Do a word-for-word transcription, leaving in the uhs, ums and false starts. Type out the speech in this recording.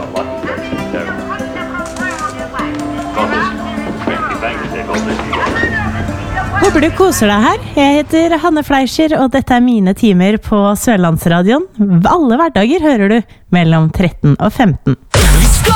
Håper du koser deg her. Jeg heter Hanne Fleischer, og dette er mine timer på Sørlandsradioen. Alle hverdager hører du mellom tretten og femten.